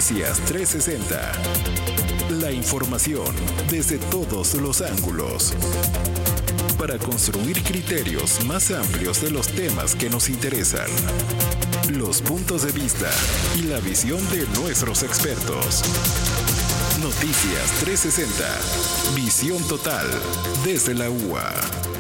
Noticias 360. La información desde todos los ángulos. Para construir criterios más amplios de los temas que nos interesan. Los puntos de vista y la visión de nuestros expertos. Noticias 360. Visión total desde la UA.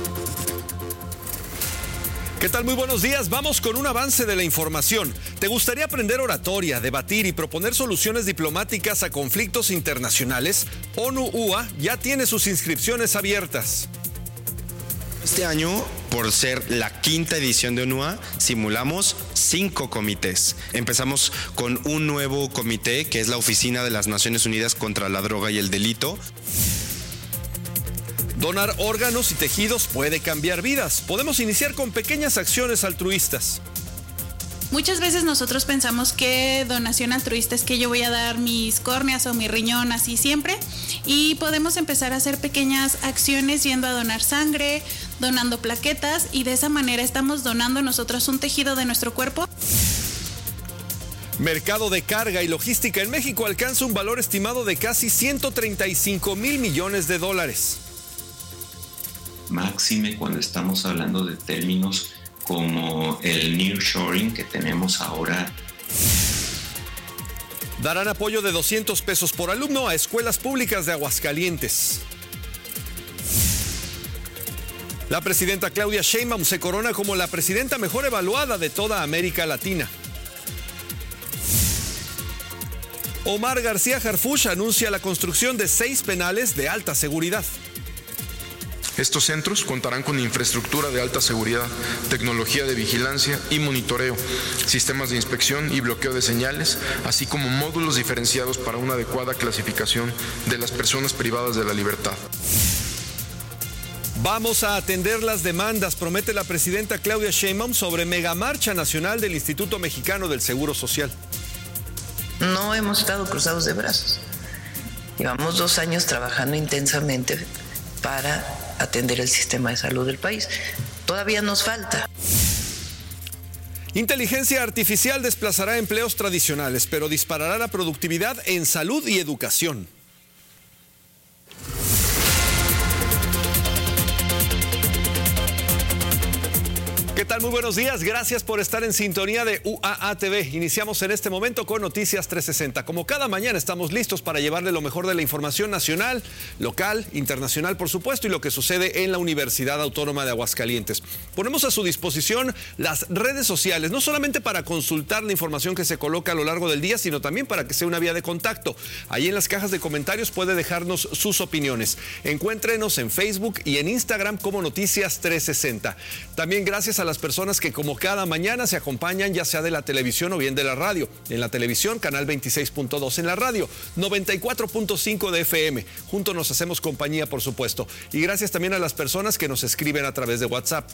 ¿Qué tal? Muy buenos días. Vamos con un avance de la información. ¿Te gustaría aprender oratoria, debatir y proponer soluciones diplomáticas a conflictos internacionales? ONU-UA ya tiene sus inscripciones abiertas. Este año, por ser la quinta edición de ONU-UA, simulamos 5 comités. Empezamos con un nuevo comité, que es la Oficina de las Naciones Unidas contra la Droga y el Delito. Donar órganos y tejidos puede cambiar vidas. Podemos iniciar con pequeñas acciones altruistas. Muchas veces nosotros pensamos que donación altruista es que yo voy a dar mis córneas o mi riñón así siempre, y podemos empezar a hacer pequeñas acciones yendo a donar sangre, donando plaquetas, y de esa manera estamos donando nosotros un tejido de nuestro cuerpo. Mercado de carga y logística en México alcanza un valor estimado de casi 135,000 millones de dólares. Máxime cuando estamos hablando de términos como el nearshoring que tenemos ahora. Darán apoyo de 200 pesos por alumno a escuelas públicas de Aguascalientes. La presidenta Claudia Sheinbaum se corona como la presidenta mejor evaluada de toda América Latina. Omar García Harfuch anuncia la construcción de 6 penales de alta seguridad. Estos centros contarán con infraestructura de alta seguridad, tecnología de vigilancia y monitoreo, sistemas de inspección y bloqueo de señales, así como módulos diferenciados para una adecuada clasificación de las personas privadas de la libertad. Vamos a atender las demandas, promete la presidenta Claudia Sheinbaum sobre megamarcha nacional del Instituto Mexicano del Seguro Social. No hemos estado cruzados de brazos. Llevamos 2 años trabajando intensamente para atender el sistema de salud del país. Todavía nos falta. Inteligencia artificial desplazará empleos tradicionales, pero disparará la productividad en salud y educación. ¿Qué tal? Muy buenos días. Gracias por estar en sintonía de UAA TV. Iniciamos en este momento con Noticias 360. Como cada mañana estamos listos para llevarle lo mejor de la información nacional, local, internacional, por supuesto, y lo que sucede en la Universidad Autónoma de Aguascalientes. Ponemos a su disposición las redes sociales, no solamente para consultar la información que se coloca a lo largo del día, sino también para que sea una vía de contacto. Ahí en las cajas de comentarios puede dejarnos sus opiniones. Encuéntrenos en Facebook y en Instagram como Noticias 360. También gracias a las personas que como cada mañana se acompañan, ya sea de la televisión o bien de la radio. En la televisión, canal 26.2, en la radio, 94.5 de FM. Juntos nos hacemos compañía, por supuesto. Y gracias también a las personas que nos escriben a través de WhatsApp,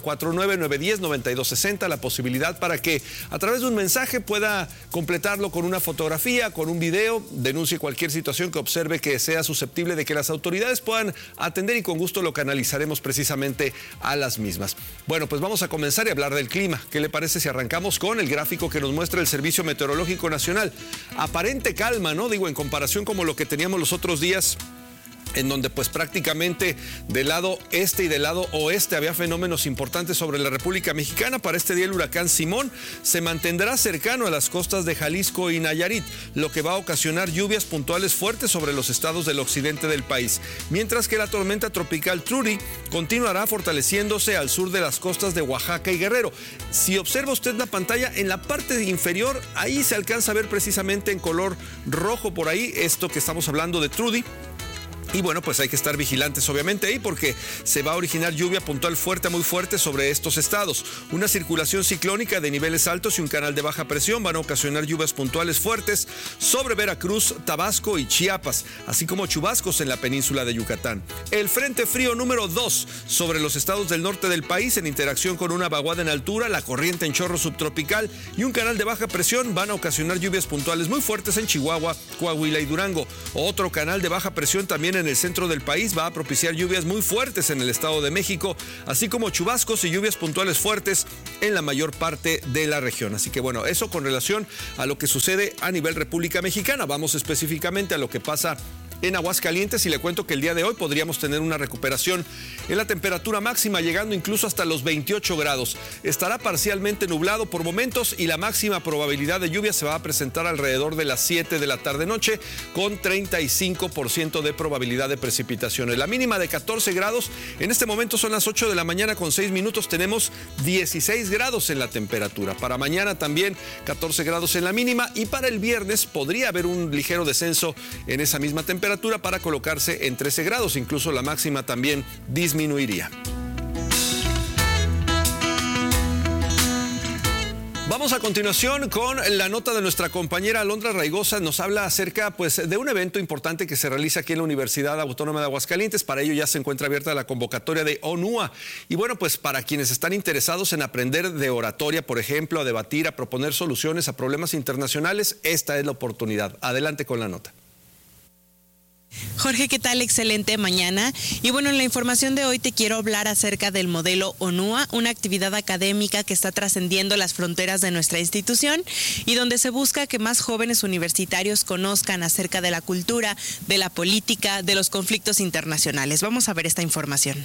449-910-9260, la posibilidad para que a través de un mensaje pueda completarlo con una fotografía, con un video, denuncie cualquier situación que observe que sea susceptible de que las autoridades puedan atender, y con gusto lo canalizaremos precisamente a las mismas. Bueno, pues vamos a comenzar y hablar del clima. ¿Qué le parece si arrancamos con el gráfico que nos muestra el Servicio Meteorológico Nacional? Aparente calma, ¿no? Digo, en comparación como lo que teníamos los otros días, en donde pues prácticamente del lado este y del lado oeste había fenómenos importantes sobre la República Mexicana. Para este día el huracán Simón se mantendrá cercano a las costas de Jalisco y Nayarit, lo que va a ocasionar lluvias puntuales fuertes sobre los estados del occidente del país, mientras que la tormenta tropical Trudy continuará fortaleciéndose al sur de las costas de Oaxaca y Guerrero. Si observa usted la pantalla, en la parte inferior, ahí se alcanza a ver precisamente en color rojo por ahí esto que estamos hablando de Trudy. Y bueno, pues hay que estar vigilantes obviamente ahí, porque se va a originar lluvia puntual fuerte a muy fuerte sobre estos estados. Una circulación ciclónica de niveles altos y un canal de baja presión van a ocasionar lluvias puntuales fuertes sobre Veracruz, Tabasco y Chiapas, así como chubascos en la península de Yucatán. El frente frío número 2 sobre los estados del norte del país, en interacción con una vaguada en altura, la corriente en chorro subtropical y un canal de baja presión, van a ocasionar lluvias puntuales muy fuertes en Chihuahua, Coahuila y Durango. Otro canal de baja presión también en el centro del país va a propiciar lluvias muy fuertes en el Estado de México, así como chubascos y lluvias puntuales fuertes en la mayor parte de la región. Así que bueno, eso con relación a lo que sucede a nivel República Mexicana. Vamos específicamente a lo que pasa en Aguascalientes y le cuento que el día de hoy podríamos tener una recuperación en la temperatura máxima, llegando incluso hasta los 28 grados. Estará parcialmente nublado por momentos y la máxima probabilidad de lluvia se va a presentar alrededor de las 7 de la tarde-noche con 35% de probabilidad de precipitaciones. La mínima de 14 grados, en este momento son las 8 de la mañana con 6 minutos, tenemos 16 grados en la temperatura. Para mañana también 14 grados en la mínima y para el viernes podría haber un ligero descenso en esa misma temperatura para colocarse en 13 grados, incluso la máxima también disminuiría. Vamos a continuación con la nota de nuestra compañera Alondra Raigosa. Nos habla acerca de un evento importante que se realiza aquí en la Universidad Autónoma de Aguascalientes. Para ello ya se encuentra abierta la convocatoria de ONUA. Y bueno, pues para quienes están interesados en aprender de oratoria, por ejemplo, a debatir, a proponer soluciones a problemas internacionales, esta es la oportunidad. Adelante con la nota. Jorge, ¿qué tal? Excelente mañana. Y bueno, en la información de hoy te quiero hablar acerca del modelo ONUA, una actividad académica que está trascendiendo las fronteras de nuestra institución y donde se busca que más jóvenes universitarios conozcan acerca de la cultura, de la política, de los conflictos internacionales. Vamos a ver esta información.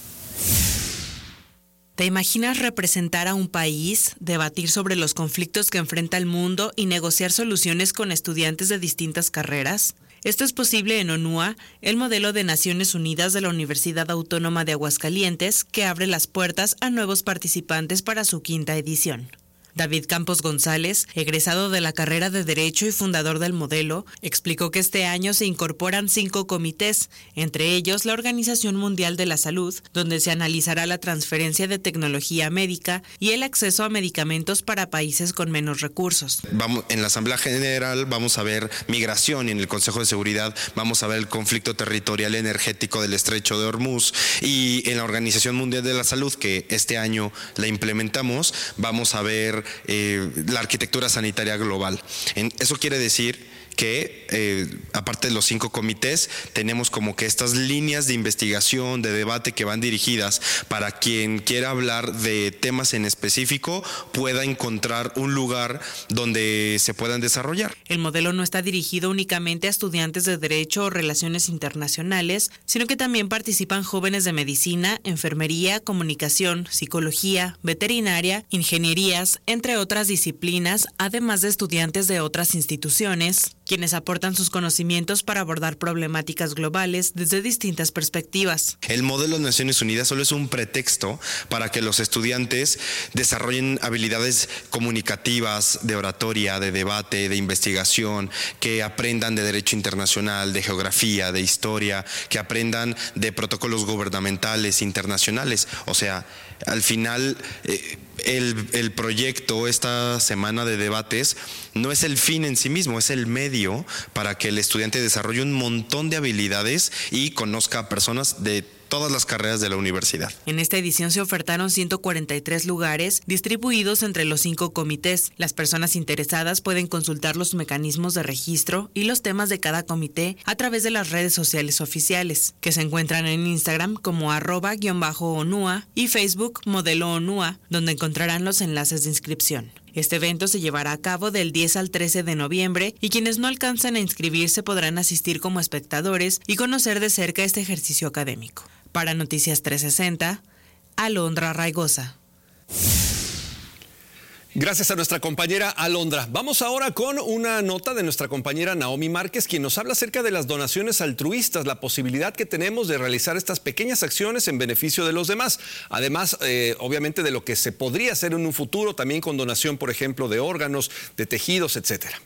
¿Te imaginas representar a un país, debatir sobre los conflictos que enfrenta el mundo y negociar soluciones con estudiantes de distintas carreras? Esto es posible en ONUA, el modelo de Naciones Unidas de la Universidad Autónoma de Aguascalientes, que abre las puertas a nuevos participantes para su 5ª edición. David Campos González, egresado de la carrera de Derecho y fundador del modelo, explicó que este año se incorporan 5 comités, entre ellos la Organización Mundial de la Salud, donde se analizará la transferencia de tecnología médica y el acceso a medicamentos para países con menos recursos. En la Asamblea General vamos a ver migración y en el Consejo de Seguridad vamos a ver el conflicto territorial energético del Estrecho de Hormuz, y en la Organización Mundial de la Salud, que este año la implementamos, vamos a ver la arquitectura sanitaria global. Eso quiere decir que aparte de los 5 comités, tenemos como que estas líneas de investigación, de debate que van dirigidas para quien quiera hablar de temas en específico pueda encontrar un lugar donde se puedan desarrollar. El modelo no está dirigido únicamente a estudiantes de Derecho o Relaciones Internacionales, sino que también participan jóvenes de Medicina, Enfermería, Comunicación, Psicología, Veterinaria, Ingenierías, entre otras disciplinas, además de estudiantes de otras instituciones, quienes aportan sus conocimientos para abordar problemáticas globales desde distintas perspectivas. El modelo de Naciones Unidas solo es un pretexto para que los estudiantes desarrollen habilidades comunicativas, de oratoria, de debate, de investigación, que aprendan de derecho internacional, de geografía, de historia, que aprendan de protocolos gubernamentales internacionales. O sea, al final el proyecto, esta semana de debates, no es el fin en sí mismo, es el medio para que el estudiante desarrolle un montón de habilidades y conozca a personas de todas las carreras de la universidad. En esta edición se ofertaron 143 lugares distribuidos entre los 5 comités. Las personas interesadas pueden consultar los mecanismos de registro y los temas de cada comité a través de las redes sociales oficiales, que se encuentran en Instagram como @_ONUA y Facebook Modelo ONUA, donde encontrarán los enlaces de inscripción. Este evento se llevará a cabo del 10 al 13 de noviembre y quienes no alcancen a inscribirse podrán asistir como espectadores y conocer de cerca este ejercicio académico. Para Noticias 360, Alondra Raigosa. Gracias a nuestra compañera Alondra. Vamos ahora con una nota de nuestra compañera Naomi Márquez, quien nos habla acerca de las donaciones altruistas, la posibilidad que tenemos de realizar estas pequeñas acciones en beneficio de los demás. Además, obviamente, de lo que se podría hacer en un futuro, también con donación, por ejemplo, de órganos, de tejidos, etcétera.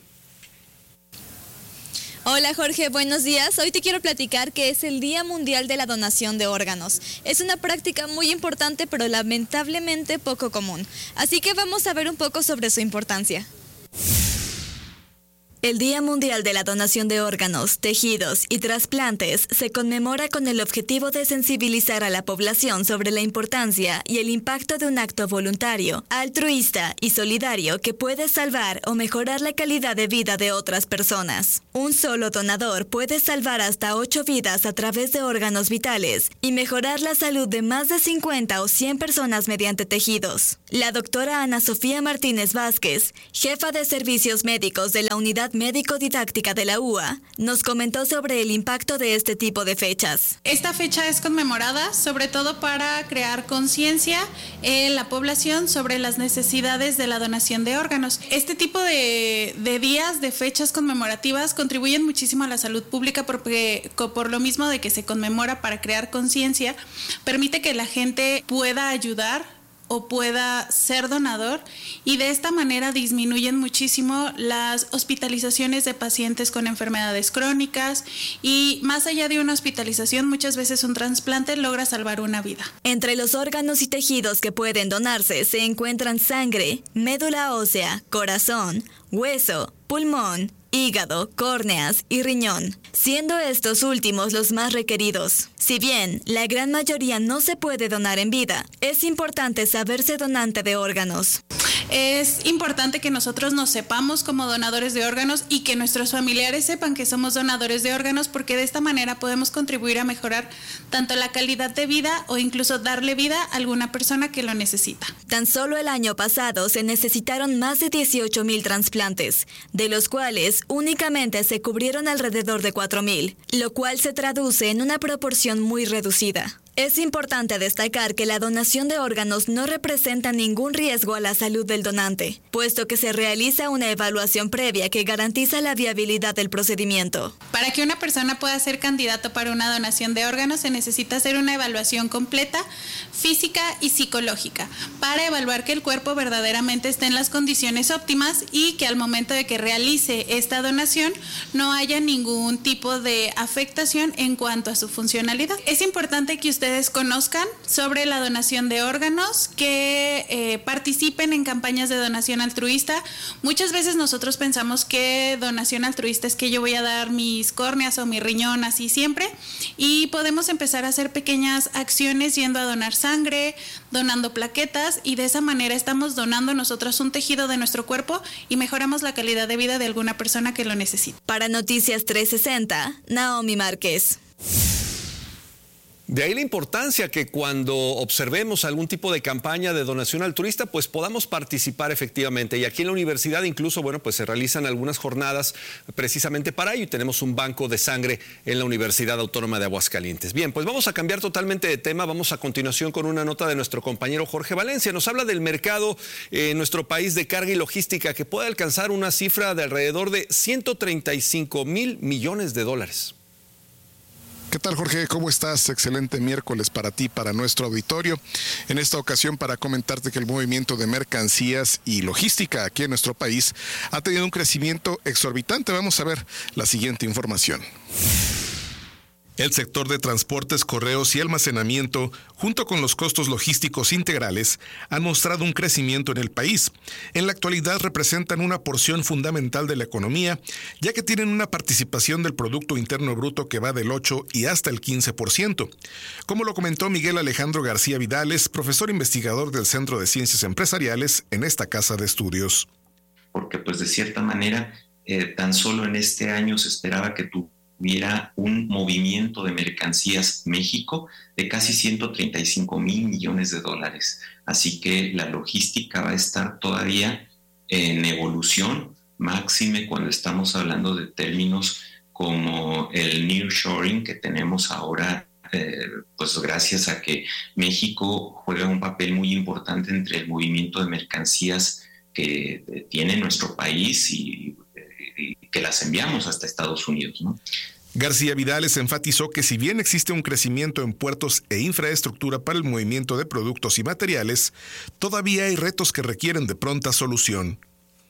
Hola Jorge, buenos días. Hoy te quiero platicar que es el Día Mundial de la Donación de Órganos. Es una práctica muy importante, pero lamentablemente poco común. Así que vamos a ver un poco sobre su importancia. El Día Mundial de la Donación de Órganos, Tejidos y Trasplantes se conmemora con el objetivo de sensibilizar a la población sobre la importancia y el impacto de un acto voluntario, altruista y solidario que puede salvar o mejorar la calidad de vida de otras personas. Un solo donador puede salvar hasta 8 vidas a través de órganos vitales y mejorar la salud de más de 50 o 100 personas mediante tejidos. La doctora Ana Sofía Martínez Vázquez, jefa de servicios médicos de la Unidad Médico-Didáctica de la UA, nos comentó sobre el impacto de este tipo de fechas. Esta fecha es conmemorada sobre todo para crear conciencia en la población sobre las necesidades de la donación de órganos. Este tipo de días, de fechas conmemorativas, contribuyen muchísimo a la salud pública porque por lo mismo de que se conmemora para crear conciencia, permite que la gente pueda ayudar o pueda ser donador, y de esta manera disminuyen muchísimo las hospitalizaciones de pacientes con enfermedades crónicas, y más allá de una hospitalización, muchas veces un trasplante logra salvar una vida. Entre los órganos y tejidos que pueden donarse se encuentran sangre, médula ósea, corazón, hueso, pulmón, hígado, córneas y riñón, siendo estos últimos los más requeridos. Si bien la gran mayoría no se puede donar en vida, es importante saberse donante de órganos. Es importante que nosotros nos sepamos como donadores de órganos y que nuestros familiares sepan que somos donadores de órganos, porque de esta manera podemos contribuir a mejorar tanto la calidad de vida o incluso darle vida a alguna persona que lo necesita. Tan solo el año pasado se necesitaron más de 18,000 trasplantes, de los cuales únicamente se cubrieron alrededor de 4,000, lo cual se traduce en una proporción muy reducida. Es importante destacar que la donación de órganos no representa ningún riesgo a la salud del donante, puesto que se realiza una evaluación previa que garantiza la viabilidad del procedimiento. Para que una persona pueda ser candidato para una donación de órganos, se necesita hacer una evaluación completa, física y psicológica, para evaluar que el cuerpo verdaderamente esté en las condiciones óptimas y que al momento de que realice esta donación no haya ningún tipo de afectación en cuanto a su funcionalidad. Es importante que ustedes conozcan sobre la donación de órganos, que participen en campañas de donación altruista. Muchas veces nosotros pensamos que donación altruista es que yo voy a dar mis córneas o mi riñón así siempre, y podemos empezar a hacer pequeñas acciones yendo a donar sangre, donando plaquetas, y de esa manera estamos donando nosotros un tejido de nuestro cuerpo y mejoramos la calidad de vida de alguna persona que lo necesita. Para Noticias 360, Naomi Márquez. De ahí la importancia que cuando observemos algún tipo de campaña de donación altruista, pues podamos participar efectivamente. Y aquí en la universidad incluso, bueno, pues se realizan algunas jornadas precisamente para ello, y tenemos un banco de sangre en la Universidad Autónoma de Aguascalientes. Bien, pues vamos a cambiar totalmente de tema. Vamos a continuación con una nota de nuestro compañero Jorge Valencia. Nos habla del mercado en nuestro país de carga y logística, que puede alcanzar una cifra de alrededor de 135,000 millones de dólares. ¿Qué tal, Jorge? ¿Cómo estás? Excelente miércoles para ti, para nuestro auditorio. En esta ocasión, para comentarte que el movimiento de mercancías y logística aquí en nuestro país ha tenido un crecimiento exorbitante. Vamos a ver la siguiente información. El sector de transportes, correos y almacenamiento, junto con los costos logísticos integrales, han mostrado un crecimiento en el país. En la actualidad representan una porción fundamental de la economía, ya que tienen una participación del Producto Interno Bruto que va del 8 y hasta el 15%. Como lo comentó Miguel Alejandro García Vidales, profesor investigador del Centro de Ciencias Empresariales en esta casa de estudios. Porque pues de cierta manera, tan solo en este año se esperaba que hubiera un movimiento de mercancías México de casi 135,000 millones de dólares. Así que la logística va a estar todavía en evolución, máxime cuando estamos hablando de términos como el nearshoring que tenemos ahora, pues gracias a que México juega un papel muy importante entre el movimiento de mercancías que tiene nuestro país y que las enviamos hasta Estados Unidos, ¿no? García Vidales enfatizó que si bien existe un crecimiento en puertos e infraestructura para el movimiento de productos y materiales, todavía hay retos que requieren de pronta solución.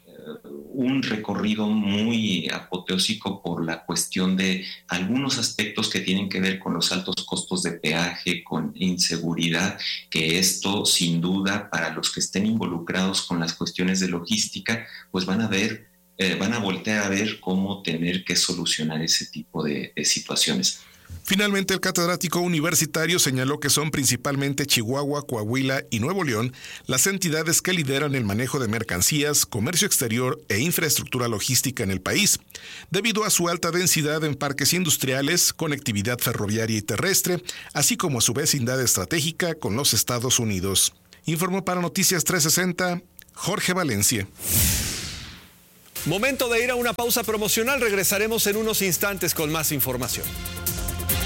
Un recorrido muy apoteósico por la cuestión de algunos aspectos que tienen que ver con los altos costos de peaje, con inseguridad, que esto sin duda para los que estén involucrados con las cuestiones de logística, pues van a ver van a voltear a ver cómo tener que solucionar ese tipo de situaciones. Finalmente, el catedrático universitario señaló que son principalmente Chihuahua, Coahuila y Nuevo León las entidades que lideran el manejo de mercancías, comercio exterior e infraestructura logística en el país, debido a su alta densidad en parques industriales, conectividad ferroviaria y terrestre, así como a su vecindad estratégica con los Estados Unidos. Informó para Noticias 360, Jorge Valencia. Momento de ir a una pausa promocional. Regresaremos en unos instantes con más información.